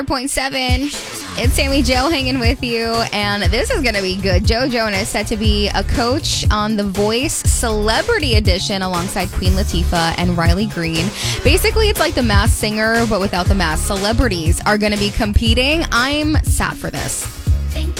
104.7. It's Sammy Jill hanging with you, and this is going to be good. Joe Jonas set to be a coach on The Voice Celebrity Edition alongside Queen Latifah and Riley Green. Basically, it's like The Masked Singer, but without the mask. Celebrities are going to be competing. I'm sad for this.